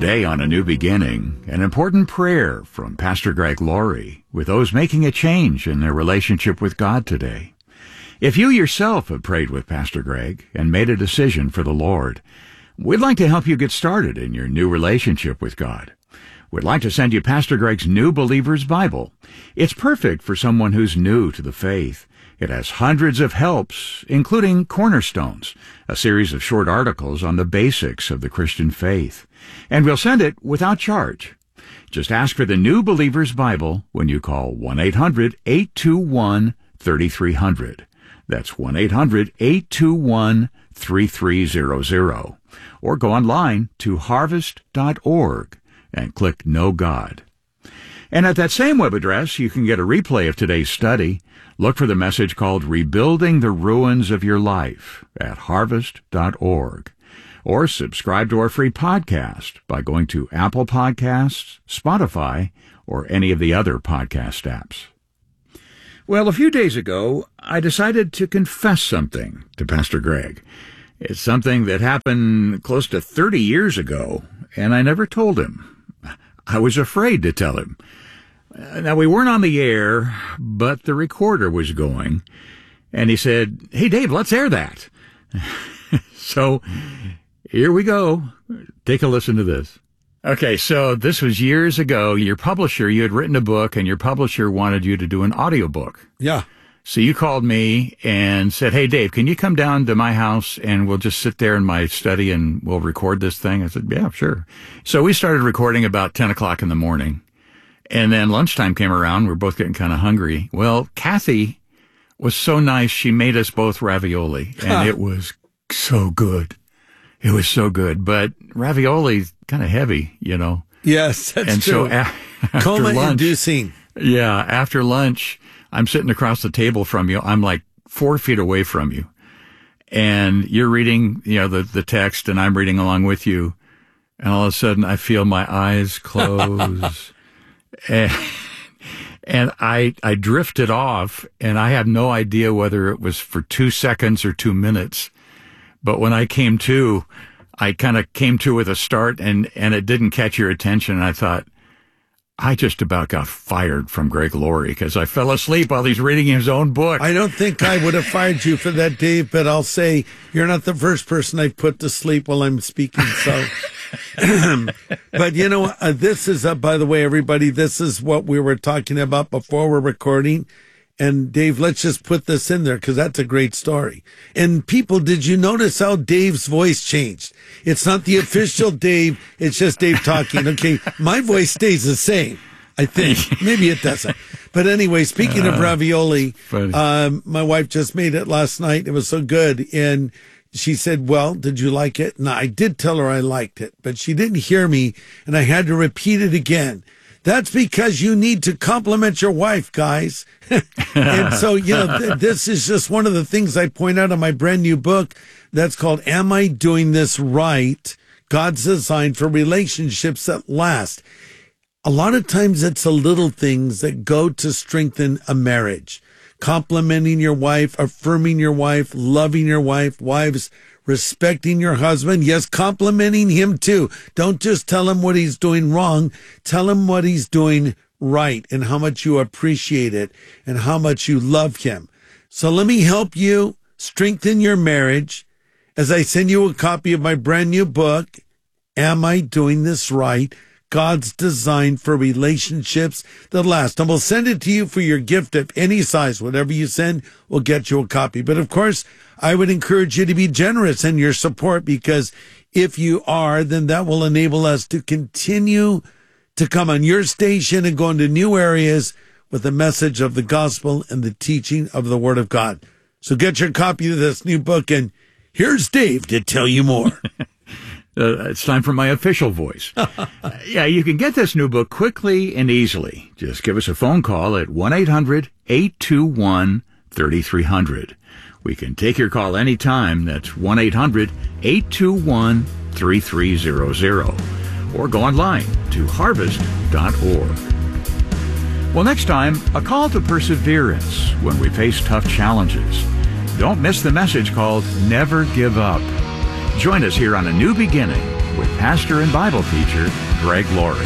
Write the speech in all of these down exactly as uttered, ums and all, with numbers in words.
Today on A New Beginning, an important prayer from Pastor Greg Laurie with those making a change in their relationship with God today. If you yourself have prayed with Pastor Greg and made a decision for the Lord, we'd like to help you get started in your new relationship with God. We'd like to send you Pastor Greg's New Believer's Bible. It's perfect for someone who's new to the faith. It has hundreds of helps, including Cornerstones, a series of short articles on the basics of the Christian faith. And we'll send it without charge. Just ask for the New Believer's Bible when you call one eight hundred, eight two one, three three zero zero. That's one eight hundred, eight two one, three three zero zero. Or go online to harvest dot org and click Know God. And at that same web address, you can get a replay of today's study. Look for the message called Rebuilding the Ruins of Your Life at harvest dot org. Or subscribe to our free podcast by going to Apple Podcasts, Spotify, or any of the other podcast apps. Well, a few days ago, I decided to confess something to Pastor Greg. It's something that happened close to thirty years ago, and I never told him. I was afraid to tell him. Now, we weren't on the air, but the recorder was going, and he said, "Hey, Dave, let's air that." So, here we go. Take a listen to this. Okay, so this was years ago. Your publisher, you had written a book, and your publisher wanted you to do an audiobook. Yeah. So you called me and said, "Hey, Dave, can you come down to my house and we'll just sit there in my study and we'll record this thing?" I said, "Yeah, sure." So we started recording about ten o'clock in the morning. And then lunchtime came around. We were both getting kind of hungry. Well, Kathy was so nice. She made us both ravioli, and it was so good. It was so good. But ravioli's kind of heavy, you know. Yes, that's and true. So a- Coma-inducing. Yeah, after lunch, I'm sitting across the table from you. I'm like four feet away from you. And you're reading, you know, the, the text, and I'm reading along with you. And all of a sudden, I feel my eyes close. And, and I, I drifted off, and I had no idea whether it was for two seconds or two minutes. But when I came to, I kind of came to with a start, and, and it didn't catch your attention. And I thought, I just about got fired from Greg Laurie because I fell asleep while he's reading his own book. I don't think I would have fired you for that, Dave, but I'll say you're not the first person I've put to sleep while I'm speaking. So, but you know, uh, this is, uh, by the way, everybody, this is what we were talking about before we're recording. And Dave, let's just put this in there because that's a great story. And people, did you notice how Dave's voice changed? It's not the official Dave. It's just Dave talking. Okay. My voice stays the same, I think. Maybe it doesn't. But anyway, speaking uh, of ravioli, um, my wife just made it last night. It was so good. And she said, "Well, did you like it?" And I did tell her I liked it, but she didn't hear me. And I had to repeat it again. That's because you need to compliment your wife, guys. And so, you know, th- this is just one of the things I point out in my brand new book that's called Am I Doing This Right? God's Design for Relationships That Last. A lot of times it's the little things that go to strengthen a marriage. Complimenting your wife, affirming your wife, loving your wife, wives, respecting your husband. Yes, complimenting him too. Don't just tell him what he's doing wrong. Tell him what he's doing right and how much you appreciate it and how much you love him. So let me help you strengthen your marriage as I send you a copy of my brand new book, Am I Doing This Right? God's Design for Relationships That Last. And we'll send it to you for your gift of any size. Whatever you send, we'll get you a copy. But of course, I would encourage you to be generous in your support, because if you are, then that will enable us to continue to come on your station and go into new areas with the message of the gospel and the teaching of the Word of God. So get your copy of this new book, and here's Dave to tell you more. Uh, it's time for my official voice. uh, yeah, you can get this new book quickly and easily. Just give us a phone call at one eight hundred, eight two one, three three zero zero. We can take your call anytime. That's one eight hundred, eight two one, three three zero zero. Or go online to harvest dot org. Well, next time, a call to perseverance when we face tough challenges. Don't miss the message called Never Give Up. Join us here on A New Beginning with pastor and Bible teacher Greg Laurie.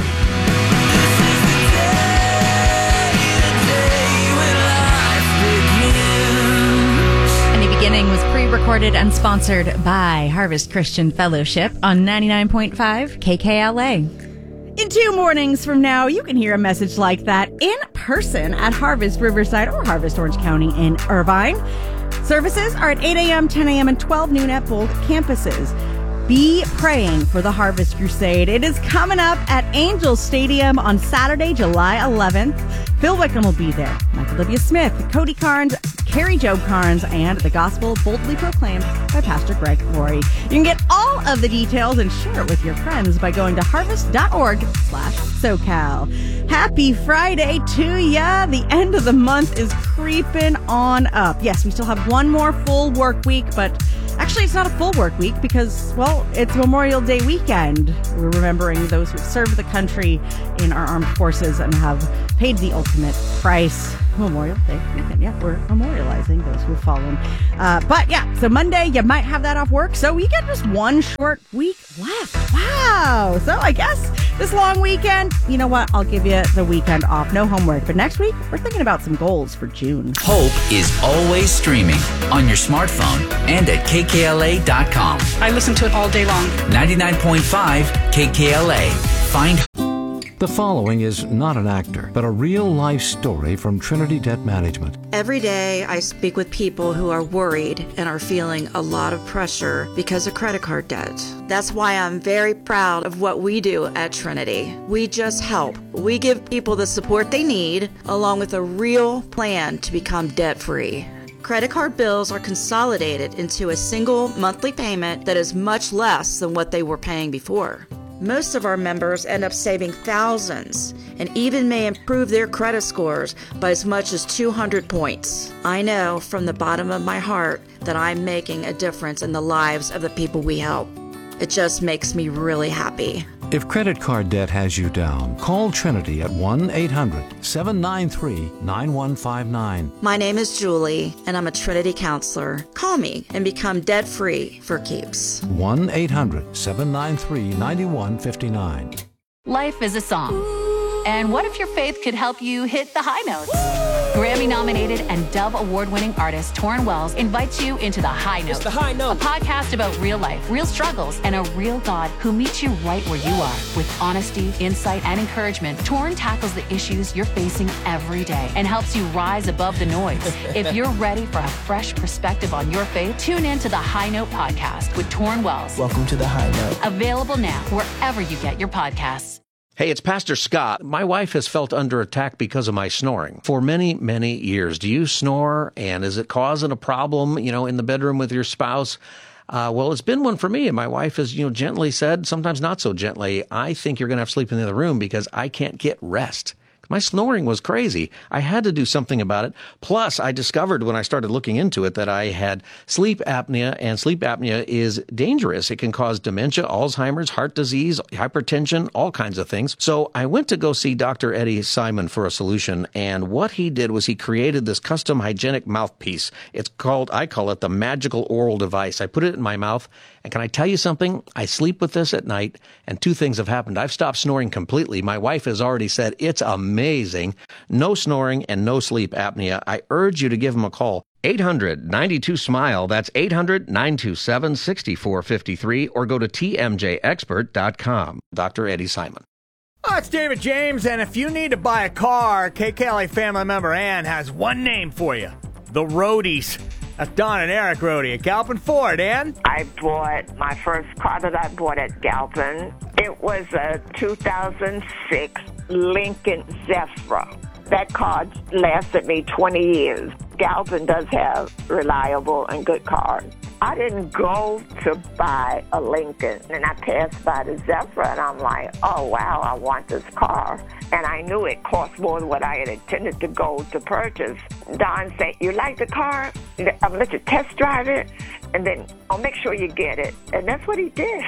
Beginning was pre-recorded and sponsored by Harvest Christian Fellowship on ninety-nine point five K K L A. In two mornings from now, you can hear a message like that in person at Harvest Riverside or Harvest Orange County in Irvine. Services are at eight a.m., ten a.m., and twelve noon at both campuses. Be praying for the Harvest Crusade. It is coming up at Angel Stadium on Saturday, July eleventh. Phil Wickham will be there. Michael W. Smith, Cody Carnes, Carrie Job Carnes, and the gospel boldly proclaimed by Pastor Greg Laurie. You can get all of the details and share it with your friends by going to harvest.org slash SoCal. Happy Friday to ya. The end of the month is creeping on up. Yes, we still have one more full work week, but actually it's not a full work week because, well, it's Memorial Day weekend. We're remembering those who served the country in our armed forces and have paid the ultimate price. Memorial Day weekend. Yeah, we're memorializing those who have fallen. Uh, but yeah, so Monday, you might have that off work. So we get just one short week left. Wow. So I guess this long weekend, you know what? I'll give you the weekend off. No homework. But next week, we're thinking about some goals for June. Hope is always streaming on your smartphone and at K K L A dot com. I listen to it all day long. ninety-nine point five K K L A. Find The following is not an actor, but a real-life story from Trinity Debt Management. Every day I speak with people who are worried and are feeling a lot of pressure because of credit card debt. That's why I'm very proud of what we do at Trinity. We just help. We give people the support they need, along with a real plan to become debt-free. Credit card bills are consolidated into a single monthly payment that is much less than what they were paying before. Most of our members end up saving thousands and even may improve their credit scores by as much as two hundred points. I know from the bottom of my heart that I'm making a difference in the lives of the people we help. It just makes me really happy. If credit card debt has you down, call Trinity at one eight hundred seven nine three nine one five nine. My name is Julie, and I'm a Trinity counselor. Call me and become debt-free for keeps. one eight hundred seven nine three nine one five nine. Life is a song. And what if your faith could help you hit the high notes? Grammy-nominated and Dove Award-winning artist Torrin Wells invites you into The High Note, the High Note, a podcast about real life, real struggles, and a real God who meets you right where you are. With honesty, insight, and encouragement, Torrin tackles the issues you're facing every day and helps you rise above the noise. If you're ready for a fresh perspective on your faith, tune in to The High Note podcast with Torrin Wells. Welcome to The High Note. Available now wherever you get your podcasts. Hey, it's Pastor Scott. My wife has felt under attack because of my snoring for many, many years. Do you snore, and is it causing a problem, you know, in the bedroom with your spouse? Uh, well, it's been one for me, and my wife has, you know, gently said, sometimes not so gently, I think you're going to have to sleep in the other room because I can't get rest. My snoring was crazy. I had to do something about it. Plus, I discovered when I started looking into it that I had sleep apnea, and sleep apnea is dangerous. It can cause dementia, Alzheimer's, heart disease, hypertension, all kinds of things. So I went to go see Doctor Eddie Simon for a solution, and what he did was he created this custom hygienic mouthpiece. It's called, I call it the magical oral device. I put it in my mouth, and can I tell you something? I sleep with this at night, and two things have happened. I've stopped snoring completely. My wife has already said it's amazing. No snoring and no sleep apnea. I urge you to give him a call. eight hundred nine two SMILE. That's eight hundred nine two seven six four five three, or go to T M J expert dot com. Doctor Eddie Simon. Oh, it's David James, and if you need to buy a car, K K L A family member Ann has one name for you. The Roadies. That's Don and Eric Roadie at Galpin Ford, Ann? I bought my first car that I bought at Galpin. It was a two thousand six Lincoln Zephyr. That car lasted me twenty years. Galpin does have reliable and good cars. I didn't go to buy a Lincoln, and I passed by the Zephyr, and I'm like, oh, wow, I want this car. And I knew it cost more than what I had intended to go to purchase. Don said, you like the car? I'm going to let you test drive it, and then I'll make sure you get it. And that's what he did.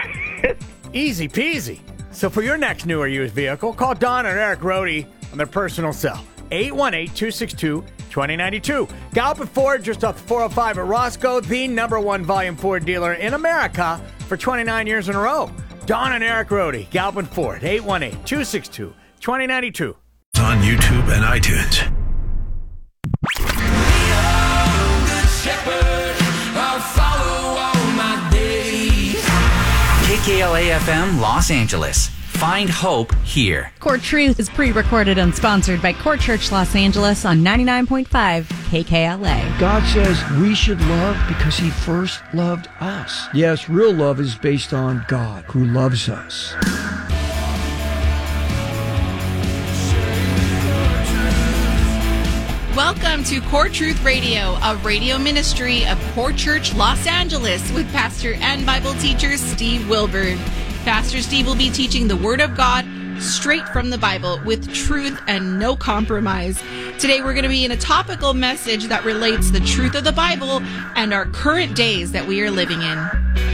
Easy peasy. So for your next new or used vehicle, call Don and Eric Roadie on their personal cell, eight one eight, two six two, two zero nine two. Galpin Ford, just off the four oh five at Roscoe, the number one volume Ford dealer in America for twenty-nine years in a row. Don and Eric Rohde, Galpin Ford, eight one eight, two six two, two zero nine two. On YouTube and iTunes. K K L A F M Los Angeles. Find hope here. Core Truth is pre-recorded and sponsored by Core Church Los Angeles on ninety-nine point five K K L A. God says we should love because he first loved us. Yes, real love is based on God who loves us. Welcome to Core Truth Radio, a radio ministry of Core Church Los Angeles with pastor and Bible teacher Steve Wilburn. Pastor Steve will be teaching the Word of God straight from the Bible with truth and no compromise. Today we're going to be in a topical message that relates the truth of the Bible and our current days that we are living in.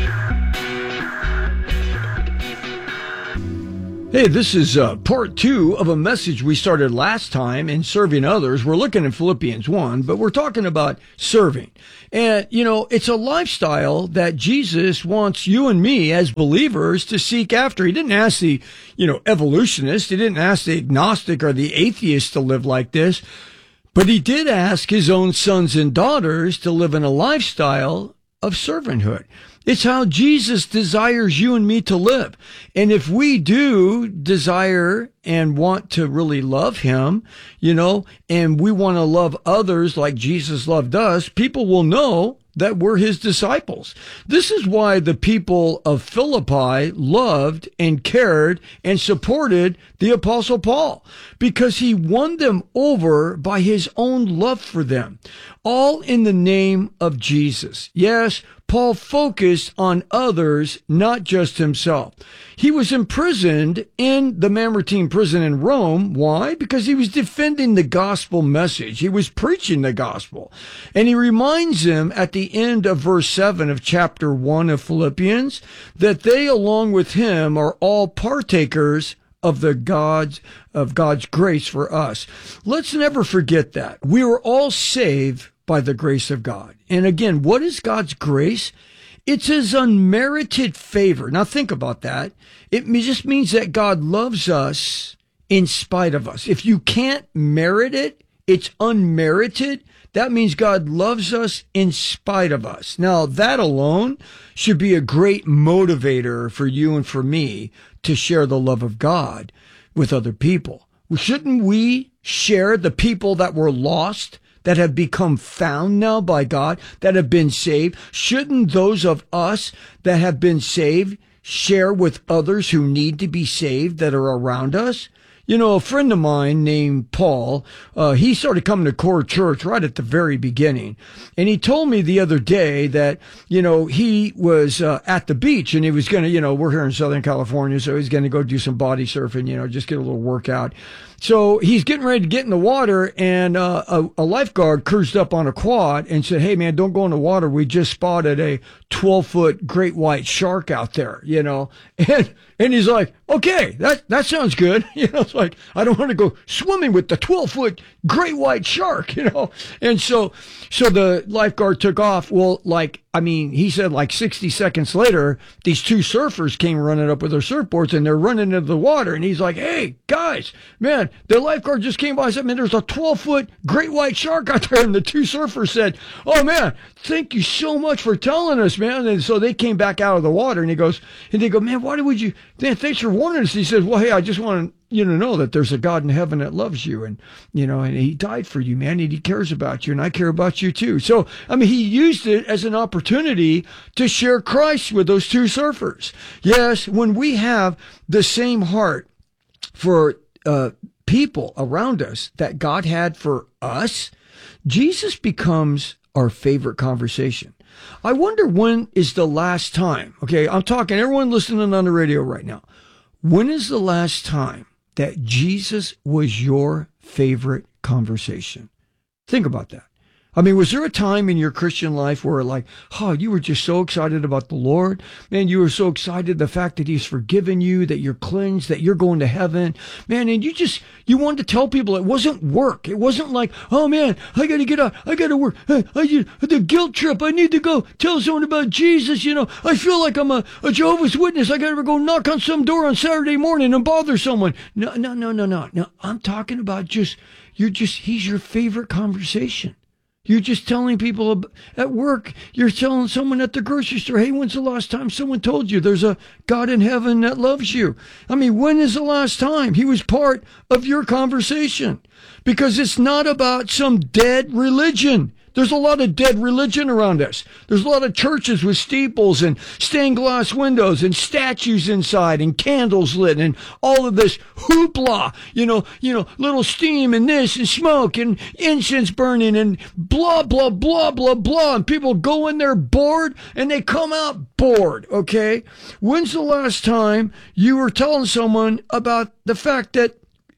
Hey, this is uh, part two of a message we started last time in serving others. We're looking at Philippians one, but we're talking about serving. And, you know, it's a lifestyle that Jesus wants you and me as believers to seek after. He didn't ask the, you know, evolutionist. He didn't ask the agnostic or the atheist to live like this. But he did ask his own sons and daughters to live in a lifestyle of servanthood. It's how Jesus desires you and me to live. And if we do desire and want to really love him, you know, and we want to love others like Jesus loved us, people will know that we're his disciples. This is why the people of Philippi loved and cared and supported the Apostle Paul, because he won them over by his own love for them, all in the name of Jesus. Yes, Paul focused on others, not just himself. He was imprisoned in the Mamertine prison in Rome. Why? Because he was defending the gospel message. He was preaching the gospel. And he reminds them at the end of verse seven of chapter one of Philippians that they, along with him, are all partakers of the God's, of God's grace for us. Let's never forget that. We were all saved by the grace of God. And again, what is God's grace? It's his unmerited favor. Now think about that. It just means that God loves us in spite of us. If you can't merit it, it's unmerited. That means God loves us in spite of us. Now that alone should be a great motivator for you and for me to share the love of God with other people. Shouldn't we share the people that were lost, that have become found now by God, that have been saved? Shouldn't those of us that have been saved share with others who need to be saved that are around us? You know, a friend of mine named Paul, uh, he started coming to Core Church right at the very beginning. And he told me the other day that, you know, he was uh, at the beach and he was going to, you know, we're here in Southern California, so he's going to go do some body surfing, you know, just get a little workout. So he's getting ready to get in the water, and uh, a, a lifeguard cruised up on a quad and said, "Hey, man, don't go in the water. We just spotted a twelve-foot great white shark out there," you know. And and he's like, "Okay, that that sounds good." You know, it's like, I don't want to go swimming with the twelve-foot great white shark, you know. And so so the lifeguard took off. Well, like, I mean, he said like sixty seconds later, these two surfers came running up with their surfboards, and they're running into the water. And he's like, "Hey, guys, man, the lifeguard just came by and said, man, there's a twelve-foot great white shark out there." And the two surfers said, "Oh, man, thank you so much for telling us, man." And so they came back out of the water, and he goes, and they go, "Man, why would you, man, thanks for warning us." He says, "Well, hey, I just want you to know that there's a God in heaven that loves you, and, you know, and he died for you, man, and he cares about you, and I care about you too." So, I mean, he used it as an opportunity to share Christ with those two surfers. Yes, when we have the same heart for uh, people around us that God had for us, Jesus becomes our favorite conversation. I wonder when is the last time, okay, I'm talking everyone listening on the radio right now, when is the last time that Jesus was your favorite conversation? Think about that. I mean, was there a time in your Christian life where, like, oh, you were just so excited about the Lord? Man, you were so excited the fact that he's forgiven you, that you're cleansed, that you're going to heaven. Man, and you just, you wanted to tell people it wasn't work. It wasn't like, oh, man, I got to get out. I got to work. I, I, the guilt trip. I need to go tell someone about Jesus. You know, I feel like I'm a, a Jehovah's Witness. I got to go knock on some door on Saturday morning and bother someone. No, no, no, no, no. No, I'm talking about just, you're just, he's your favorite conversation. You're just telling people at work, you're telling someone at the grocery store, hey, when's the last time someone told you there's a God in heaven that loves you? I mean, when is the last time he was part of your conversation? Because it's not about some dead religion. There's a lot of dead religion around us. There's a lot of churches with steeples and stained glass windows and statues inside and candles lit and all of this hoopla, you know, you know, little steam and this and smoke and incense burning and blah, blah, blah, blah, blah. And people go in there bored and they come out bored, okay? When's the last time you were telling someone about the fact that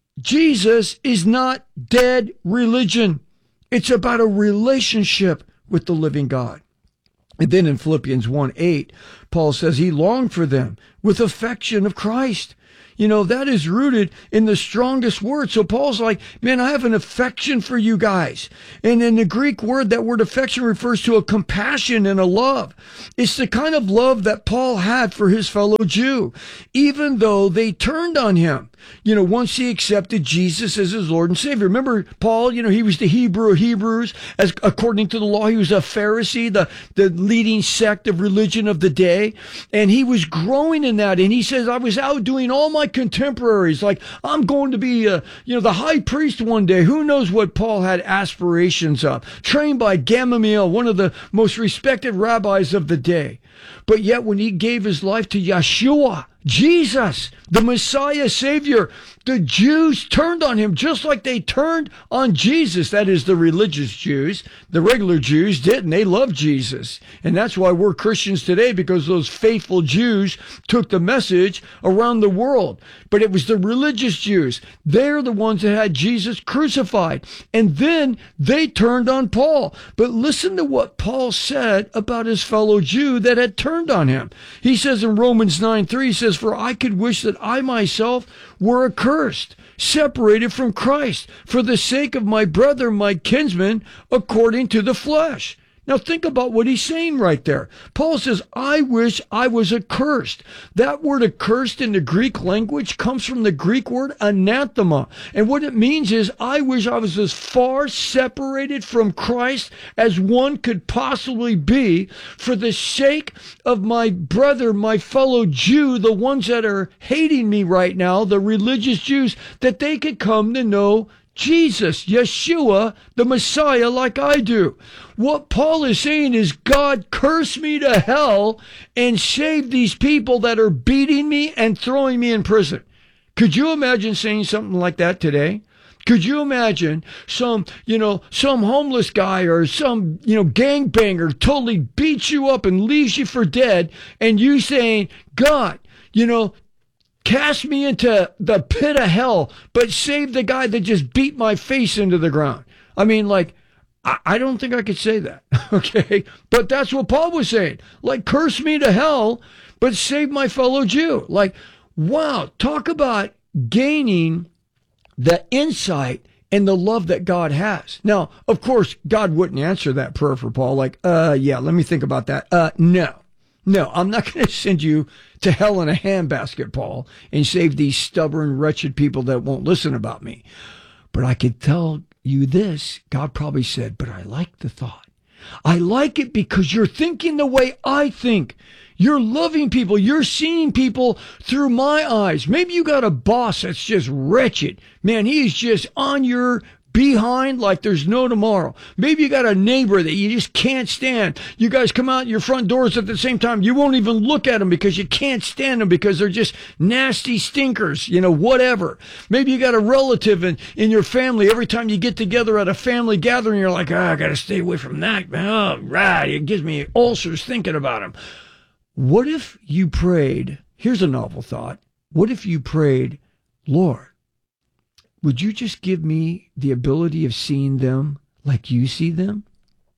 Jesus is not dead religion? It's about a relationship with the living God. And then in Philippians one eight, Paul says he longed for them with affection of Christ. You know, that is rooted in the strongest word. So Paul's like, man, I have an affection for you guys. And in the Greek word, that word affection refers to a compassion and a love. It's the kind of love that Paul had for his fellow Jew, even though they turned on him. You know, once he accepted Jesus as his Lord and Savior. Remember, Paul, you know, he was the Hebrew of Hebrews. As according to the law, he was a Pharisee, the, the leading sect of religion of the day. And he was growing in that. And he says, I was outdoing all my contemporaries. Like, I'm going to be, uh, you know, the high priest one day. Who knows what Paul had aspirations of? Trained by Gamaliel, one of the most respected rabbis of the day. But yet when he gave his life to Yeshua, Jesus, the Messiah Savior, the Jews turned on him just like they turned on Jesus. That is, the religious Jews. The regular Jews didn't. They loved Jesus. And that's why we're Christians today, because those faithful Jews took the message around the world. But it was the religious Jews. They're the ones that had Jesus crucified. And then they turned on Paul. But listen to what Paul said about his fellow Jew that had turned on him. He says in Romans nine three, he says, for I could wish that I myself were accursed, separated from Christ, for the sake of my brother, my kinsman, according to the flesh. Now think about what he's saying right there. Paul says, I wish I was accursed. That word accursed in the Greek language comes from the Greek word anathema. And what it means is, I wish I was as far separated from Christ as one could possibly be for the sake of my brother, my fellow Jew, the ones that are hating me right now, the religious Jews, that they could come to know Jesus, Yeshua, the Messiah, like I do. What Paul is saying is, God, curse me to hell and save these people that are beating me and throwing me in prison. Could you imagine saying something like that today? Could you imagine some, you know, some homeless guy or some, you know, gangbanger totally beats you up and leaves you for dead, and you saying, God, you know, cast me into the pit of hell, but save the guy that just beat my face into the ground? I mean, like, I, I don't think I could say that, okay? But that's what Paul was saying. Like, curse me to hell, but save my fellow Jew. Like, wow, talk about gaining the insight and the love that God has. Now, of course, God wouldn't answer that prayer for Paul. Like, uh, yeah, let me think about that. Uh, no. No, I'm not going to send you to hell in a handbasket, Paul, and save these stubborn, wretched people that won't listen about me. But I could tell you this. God probably said, but I like the thought. I like it because you're thinking the way I think. You're loving people. You're seeing people through my eyes. Maybe you got a boss that's just wretched. Man, he's just on your behind like there's no tomorrow. Maybe you got a neighbor that you just can't stand. You guys come out your front doors at the same time. You won't even look at them because you can't stand them because they're just nasty stinkers, you know, whatever. Maybe you got a relative in, in your family. Every time you get together at a family gathering, you're like, oh, I got to stay away from that, man. Oh, right. It gives me ulcers thinking about him. What if you prayed? Here's a novel thought. What if you prayed, Lord, would you just give me the ability of seeing them like you see them?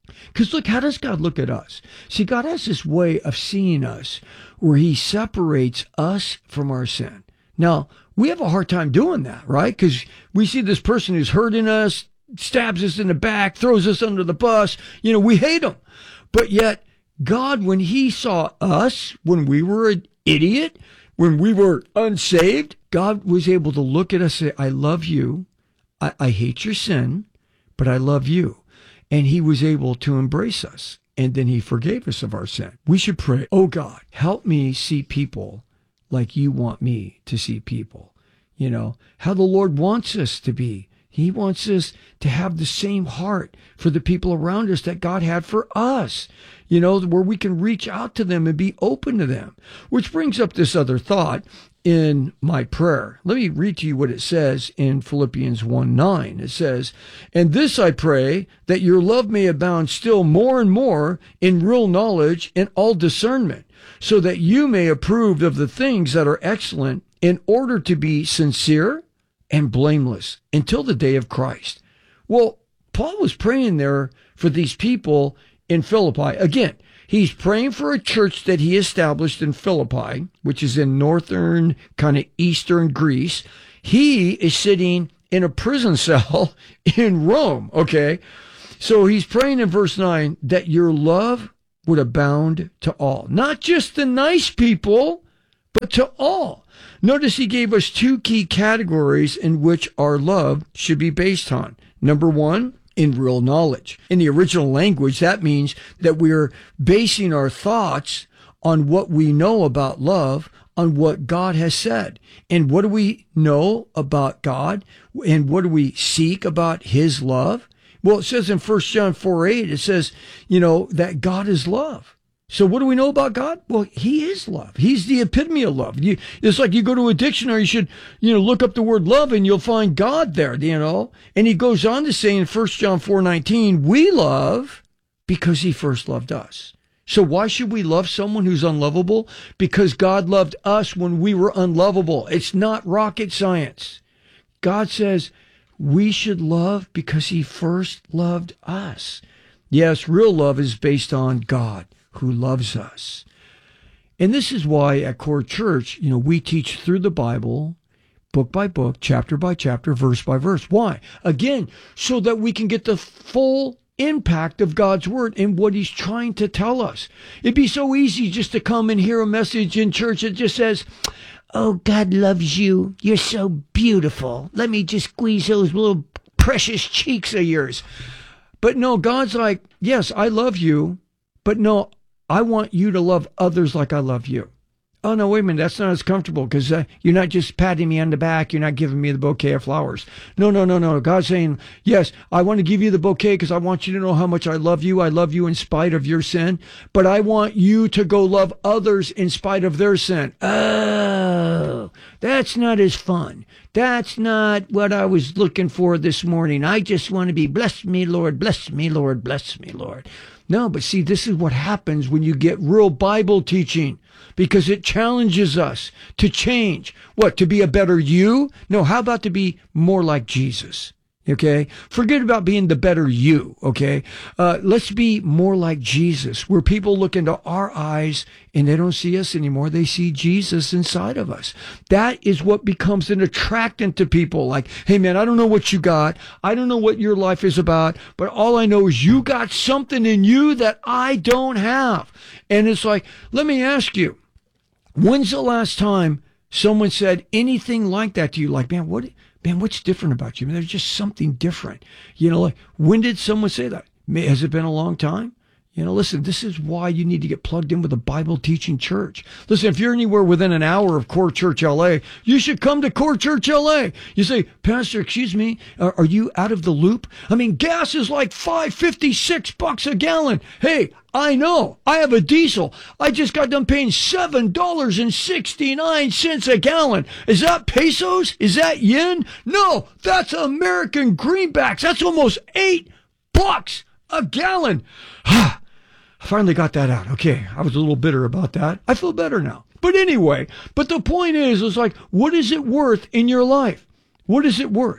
Because look, how does God look at us? See, God has this way of seeing us where he separates us from our sin. Now, we have a hard time doing that, right? Because we see this person who's hurting us, stabs us in the back, throws us under the bus. You know, we hate them. But yet, God, when he saw us, when we were an idiot, when we were unsaved, God was able to look at us and say, I love you. I, I hate your sin, but I love you. And he was able to embrace us. And then he forgave us of our sin. We should pray, oh God, help me see people like you want me to see people. You know, how the Lord wants us to be. He wants us to have the same heart for the people around us that God had for us, you know, where we can reach out to them and be open to them. Which brings up this other thought in my prayer. Let me read to you what it says in Philippians one nine. It says, and this I pray, that your love may abound still more and more in real knowledge and all discernment, so that you may approve of the things that are excellent, in order to be sincere and blameless until the day of Christ. Well, Paul was praying there for these people in Philippi. Again, he's praying for a church that he established in Philippi, which is in northern, kind of eastern Greece. He is sitting in a prison cell in Rome, okay? So he's praying in verse nine that your love would abound to all. Not just the nice people, but to all. Notice he gave us two key categories in which our love should be based on. Number one, in real knowledge. In the original language, that means that we're basing our thoughts on what we know about love, on what God has said. And what do we know about God? And what do we seek about his love? Well, it says in First John four eight, it says, you know, that God is love. So what do we know about God? Well, he is love. He's the epitome of love. You, it's like you go to a dictionary, you should, you know, look up the word love and you'll find God there, you know. And he goes on to say in First John four nineteen, we love because he first loved us. So why should we love someone who's unlovable? Because God loved us when we were unlovable. It's not rocket science. God says we should love because he first loved us. Yes, real love is based on God, who loves us. And this is why at Core Church, you know, we teach through the Bible, book by book, chapter by chapter, verse by verse. Why? Again, so that we can get the full impact of God's word and what he's trying to tell us. It'd be so easy just to come and hear a message in church that just says, oh, God loves you. You're so beautiful. Let me just squeeze those little precious cheeks of yours. But no, God's like, yes, I love you, but no, I want you to love others like I love you. Oh, no, wait a minute. That's not as comfortable because uh, you're not just patting me on the back. You're not giving me the bouquet of flowers. No, no, no, no. God's saying, yes, I want to give you the bouquet because I want you to know how much I love you. I love you in spite of your sin, but I want you to go love others in spite of their sin. Oh, that's not as fun. That's not what I was looking for this morning. I just want to be, bless me, Lord, bless me, Lord, bless me, Lord. No, but see, this is what happens when you get real Bible teaching, because it challenges us to change. What, to be a better you? No, how about to be more like Jesus? Okay? Forget about being the better you, okay? Uh, let's be more like Jesus, where people look into our eyes and they don't see us anymore. They see Jesus inside of us. That is what becomes an attractant to people. Like, hey man, I don't know what you got. I don't know what your life is about, but all I know is you got something in you that I don't have. And it's like, let me ask you, when's the last time someone said anything like that to you? Like, man, what... Man, what's different about you? I mean, there's just something different. You know, like, when did someone say that? Has it been a long time? You know, listen, this is why you need to get plugged in with a Bible teaching church. Listen, if you're anywhere within an hour of Core Church L A, you should come to Core Church L A. You say, Pastor, excuse me, are, are you out of the loop? I mean, gas is like five fifty-six bucks a gallon. Hey, I know. I have a diesel. I just got done paying seven dollars and sixty-nine cents a gallon. Is that pesos? Is that yen? No, that's American greenbacks. That's almost eight bucks a gallon. I finally got that out. Okay, I was a little bitter about that. I feel better now. But anyway, but the point is, it's like, what is it worth in your life? What is it worth?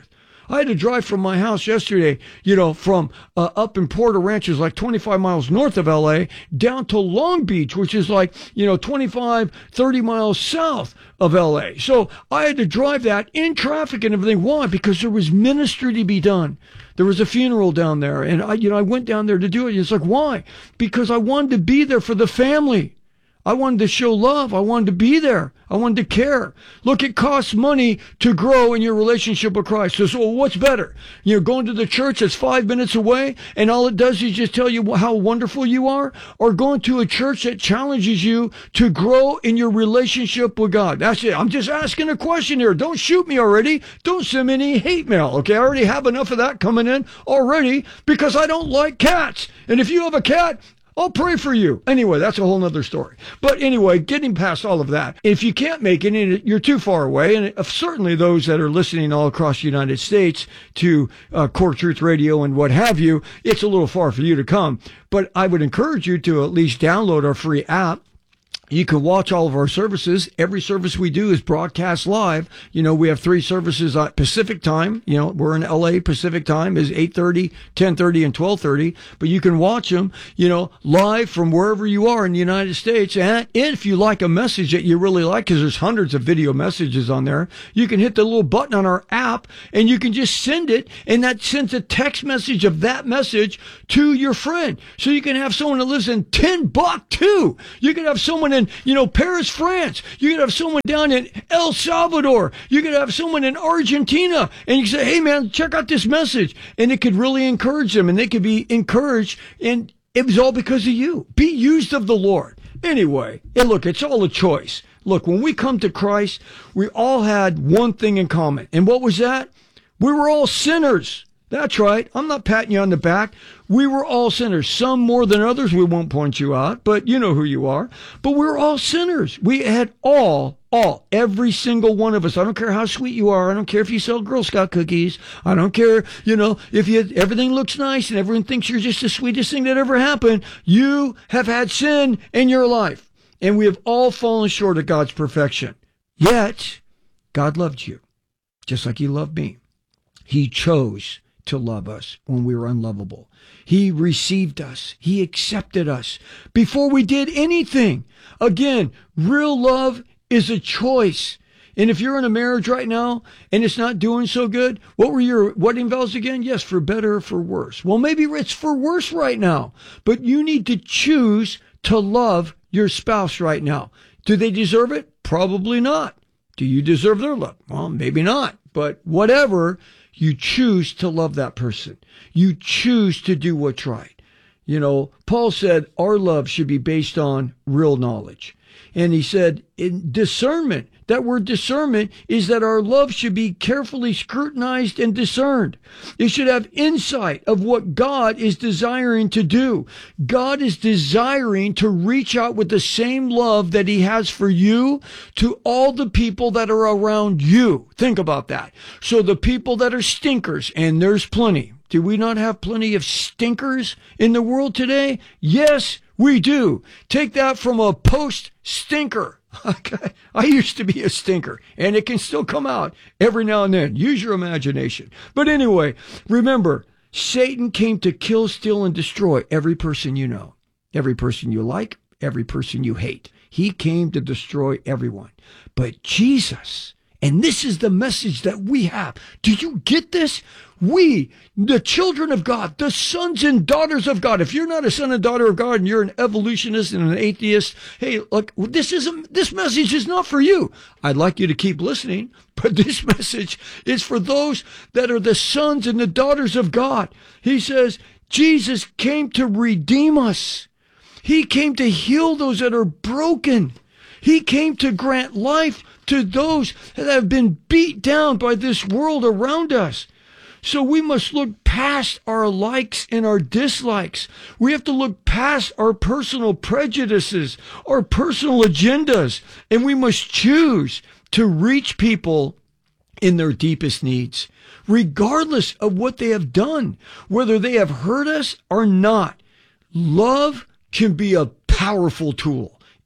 I had to drive from my house yesterday, you know, from uh, up in Porter Ranch, is like twenty-five miles north of L A, down to Long Beach, which is like, you know, twenty-five, thirty miles south of L A. So I had to drive that in traffic and everything. Why? Because there was ministry to be done. There was a funeral down there, and I, you know, I went down there to do it. It's like, why? Because I wanted to be there for the family. I wanted to show love. I wanted to be there. I wanted to care. Look, it costs money to grow in your relationship with Christ. So, so what's better? You know, going to the church that's five minutes away and all it does is just tell you how wonderful you are? Or going to a church that challenges you to grow in your relationship with God? That's it. I'm just asking a question here. Don't shoot me already. Don't send me any hate mail, okay? I already have enough of that coming in already because I don't like cats. And if you have a cat, I'll pray for you. Anyway, that's a whole nother story. But anyway, getting past all of that, if you can't make it, and you're too far away, and certainly those that are listening all across the United States to uh, Core Truth Radio and what have you, it's a little far for you to come. But I would encourage you to at least download our free app. You can watch all of our services. Every service we do is broadcast live. You know, we have three services at Pacific time. You know, we're in L A. Pacific time is eight thirty, ten thirty, and twelve thirty. But you can watch them, you know, live from wherever you are in the United States. And if you like a message that you really like, because there's hundreds of video messages on there, you can hit the little button on our app and you can just send it. And that sends a text message of that message to your friend. So you can have someone that lives in Timbuktu. You can have someone in In, you know, Paris, France. You could have someone down in El Salvador. You could have someone in Argentina. And you say, hey, man, check out this message. And it could really encourage them. And they could be encouraged. And it was all because of you. Be used of the Lord. Anyway, and look, it's all a choice. Look, when we come to Christ, we all had one thing in common. And what was that? We were all sinners. That's right. I'm not patting you on the back. We were all sinners. Some more than others. We won't point you out, but you know who you are. But we were all sinners. We had all, all, every single one of us. I don't care how sweet you are. I don't care if you sell Girl Scout cookies. I don't care, you know, if you everything looks nice and everyone thinks you're just the sweetest thing that ever happened. You have had sin in your life. And we have all fallen short of God's perfection. Yet, God loved you, just like he loved me. He chose to love us when we were unlovable. He received us. He accepted us before we did anything. Again, real love is a choice. And if you're in a marriage right now and it's not doing so good, what were your wedding vows again? Yes, for better or for worse. Well, maybe it's for worse right now, but you need to choose to love your spouse right now. Do they deserve it? Probably not. Do you deserve their love? Well, maybe not, but whatever. You choose to love that person. You choose to do what's right. You know, Paul said our love should be based on real knowledge. And he said in discernment, that word discernment is that our love should be carefully scrutinized and discerned. It should have insight of what God is desiring to do. God is desiring to reach out with the same love that he has for you to all the people that are around you. Think about that. So the people that are stinkers, and there's plenty. Do we not have plenty of stinkers in the world today? Yes, we do. Take that from a post-stinker. Okay. I used to be a stinker, and it can still come out every now and then. Use your imagination. But anyway, remember, Satan came to kill, steal, and destroy every person you know, every person you like, every person you hate. He came to destroy everyone. But Jesus, and this is the message that we have. Do you get this? We, the children of God, the sons and daughters of God. If you're not a son and daughter of God and you're an evolutionist and an atheist, hey, look, this isn't, this message is not for you. I'd like you to keep listening, but this message is for those that are the sons and the daughters of God. He says, Jesus came to redeem us. He came to heal those that are broken. He came to grant life to those that have been beat down by this world around us. So we must look past our likes and our dislikes. We have to look past our personal prejudices, our personal agendas, and we must choose to reach people in their deepest needs, regardless of what they have done, whether they have hurt us or not. Love can be a powerful tool.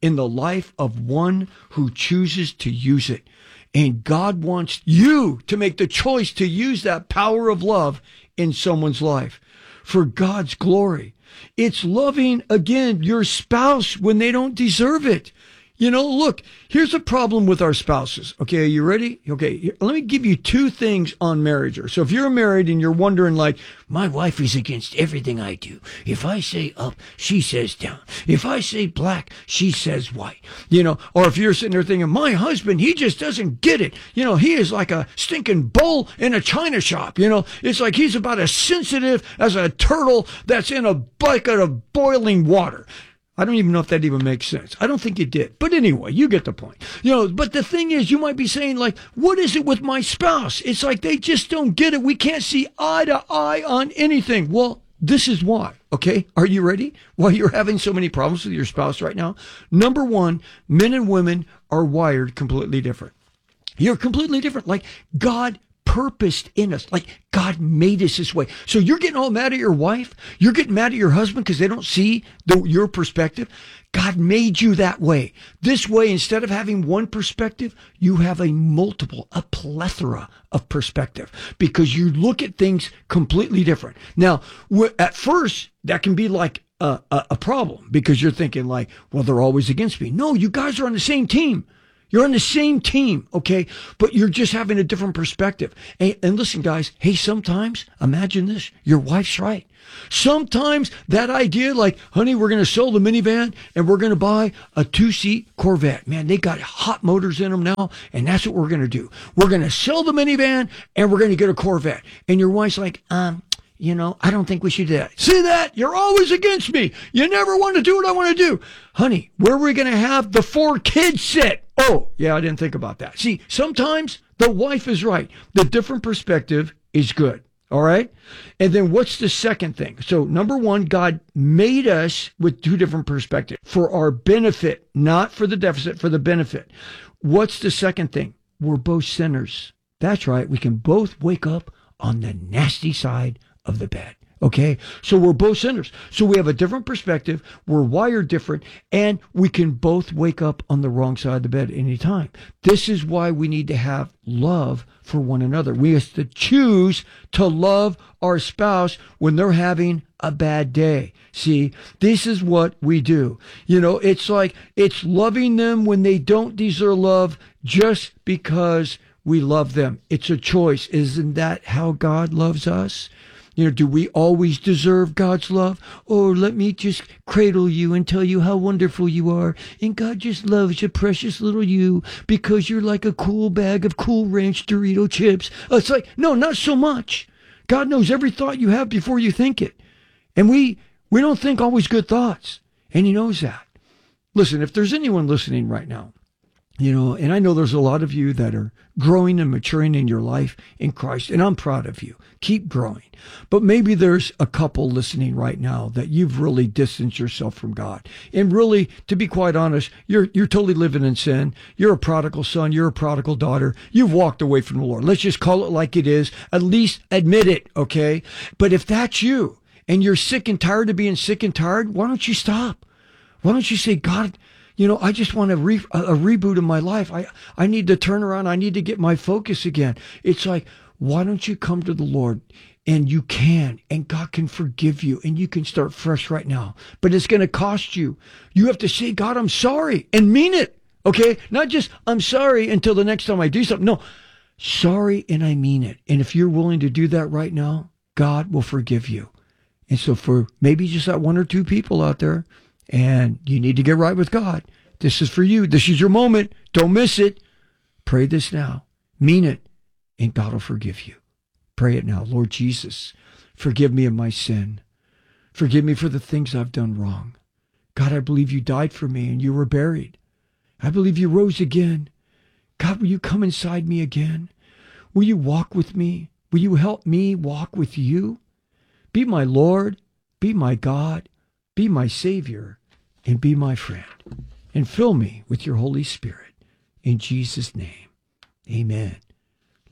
in the life of one who chooses to use it. And God wants you to make the choice to use that power of love in someone's life for God's glory. It's loving, again, your spouse when they don't deserve it. You know, look, here's a problem with our spouses. Okay, are you ready? Okay, here, let me give you two things on marriage. So if you're married and you're wondering, like, my wife is against everything I do. If I say up, she says down. If I say black, she says white. You know, or if you're sitting there thinking, my husband, he just doesn't get it. You know, he is like a stinking bull in a china shop. You know, it's like he's about as sensitive as a turtle that's in a bucket of boiling water. I don't even know if that even makes sense. I don't think it did. But anyway, you get the point. You know, but the thing is, you might be saying, like, what is it with my spouse? It's like they just don't get it. We can't see eye to eye on anything. Well, this is why. Okay? Are you ready? Why you're having so many problems with your spouse right now? Number one, men and women are wired completely different. You're completely different. Like, God purposed in us. Like, God made us this way. So you're getting all mad at your wife? You're getting mad at your husband because they don't see the, your perspective? God made you that way. This way, instead of having one perspective, you have a multiple, a plethora of perspective because you look at things completely different. Now, at first, that can be like a, a, a problem because you're thinking like, well, they're always against me. No, you guys are on the same team. You're on the same team, okay? But you're just having a different perspective. And, and listen, guys, hey, sometimes, imagine this, your wife's right. Sometimes that idea, like, honey, we're going to sell the minivan and we're going to buy a two-seat Corvette. Man, they got hot motors in them now, and that's what we're going to do. We're going to sell the minivan and we're going to get a Corvette. And your wife's like, um... you know, I don't think we should do that. See that? You're always against me. You never want to do what I want to do. Honey, where are we going to have the four kids sit? Oh, yeah, I didn't think about that. See, sometimes the wife is right. The different perspective is good. All right? And then what's the second thing? So number one, God made us with two different perspectives for our benefit, not for the deficit, for the benefit. What's the second thing? We're both sinners. That's right. We can both wake up on the nasty side of the bed. Okay? So we're both sinners. So we have a different perspective. We're wired different, and we can both wake up on the wrong side of the bed anytime. This is why we need to have love for one another. We have to choose to love our spouse when they're having a bad day. See, this is what we do. You know, it's like, it's loving them when they don't deserve love just because we love them. It's a choice. Isn't that how God loves us? You know, do we always deserve God's love? Or let me just cradle you and tell you how wonderful you are. And God just loves you, precious little you, because you're like a cool bag of Cool Ranch Dorito chips. It's like, no, not so much. God knows every thought you have before you think it. And we, we don't think always good thoughts. And he knows that. Listen, if there's anyone listening right now, you know, and I know there's a lot of you that are growing and maturing in your life in Christ, and I'm proud of you. Keep growing. But maybe there's a couple listening right now that you've really distanced yourself from God. And really, to be quite honest, you're you're totally living in sin. You're a prodigal son. You're a prodigal daughter. You've walked away from the Lord. Let's just call it like it is. At least admit it, okay? But if that's you, and you're sick and tired of being sick and tired, why don't you stop? Why don't you say, God, you know, I just want a, re- a reboot of my life. I, I need to turn around. I need to get my focus again. It's like, why don't you come to the Lord? And you can, and God can forgive you, and you can start fresh right now. But it's going to cost you. You have to say, God, I'm sorry, and mean it. Okay? Not just, I'm sorry until the next time I do something. No, sorry, and I mean it. And if you're willing to do that right now, God will forgive you. And so for maybe just that one or two people out there, and you need to get right with God, this is for you. This is your moment. Don't miss it. Pray this now. Mean it. And God will forgive you. Pray it now. Lord Jesus, forgive me of my sin. Forgive me for the things I've done wrong. God, I believe you died for me and you were buried. I believe you rose again. God, will you come inside me again? Will you walk with me? Will you help me walk with you? Be my Lord. Be my God. Be my Savior, and be my friend, and fill me with your Holy Spirit. In Jesus' name, amen.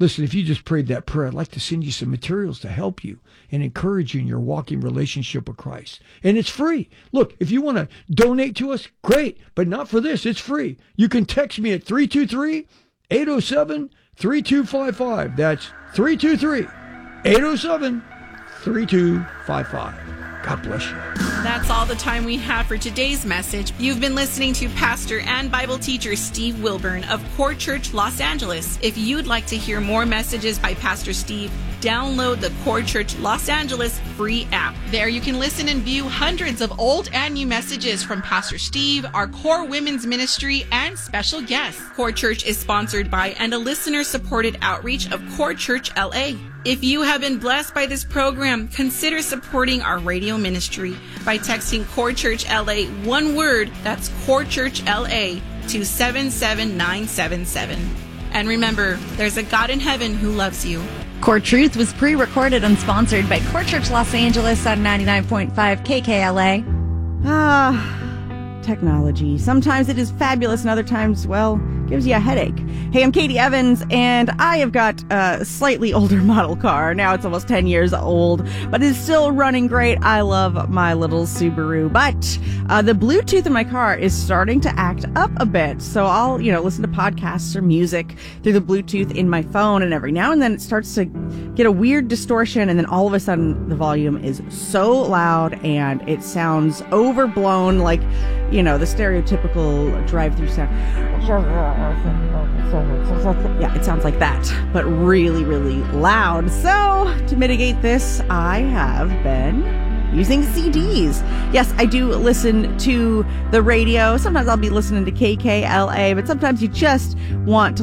Listen, if you just prayed that prayer, I'd like to send you some materials to help you and encourage you in your walking relationship with Christ. And it's free. Look, if you want to donate to us, great, but not for this. It's free. You can text me at three two three, eight oh seven, three two five five. That's three two three, eight oh seven, three two five five. God bless you. That's all the time we have for today's message. You've been listening to pastor and Bible teacher Steve Wilburn of Core Church Los Angeles. If you'd like to hear more messages by Pastor Steve, download the Core Church Los Angeles free app. There you can listen and view hundreds of old and new messages from Pastor Steve, our Core Women's Ministry, and special guests. Core Church is sponsored by and a listener-supported outreach of Core Church L A. If you have been blessed by this program, consider supporting our radio ministry by texting Core Church L A, one word, that's Core Church L A, to seven seven nine seven seven. And remember, there's a God in heaven who loves you. Core Truth was pre-recorded and sponsored by Core Church Los Angeles on ninety-nine point five K K L A. Ah, technology. Sometimes it is fabulous and other times, well, gives you a headache. Hey, I'm Katie Evans, and I have got a slightly older model car. Now it's almost ten years old, but it's still running great. I love my little Subaru, but uh, the Bluetooth in my car is starting to act up a bit. So I'll, you know, listen to podcasts or music through the Bluetooth in my phone, and every now and then it starts to get a weird distortion, and then all of a sudden the volume is so loud and it sounds overblown, like, you know, the stereotypical drive-through sound. Yeah, it sounds like that, but really, really loud. So to mitigate this, I have been using C Ds. Yes, I do listen to the radio. Sometimes I'll be listening to K K L A, but sometimes you just want to